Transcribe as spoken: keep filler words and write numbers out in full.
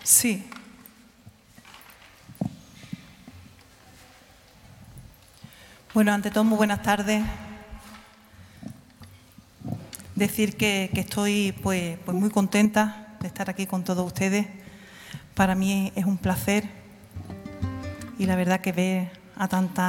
Sí. Bueno, ante todo, muy buenas tardes. Decir que, que estoy pues, pues muy contenta de estar aquí con todos ustedes. Para mí es un placer y la verdad que ver a tanta